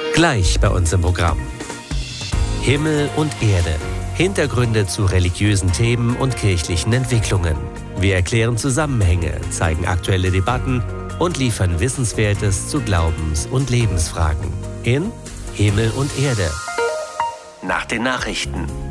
Gleich bei uns im Programm. Himmel und Erde. Hintergründe zu religiösen Themen und kirchlichen Entwicklungen. Wir erklären Zusammenhänge, zeigen aktuelle Debatten und liefern Wissenswertes zu Glaubens- und Lebensfragen. In Himmel und Erde. Nach den Nachrichten.